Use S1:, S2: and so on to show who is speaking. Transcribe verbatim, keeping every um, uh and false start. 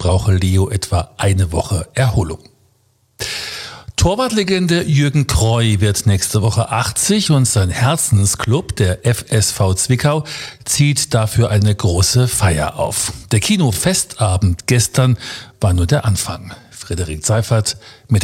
S1: brauche Leo etwa eine Woche Erholung. Torwartlegende Jürgen Kroy wird nächste Woche achtzig und sein Herzensclub, der F S V Zwickau, zieht dafür eine große Feier auf. Der Kinofestabend gestern war nur der Anfang. Frederik Seifert mit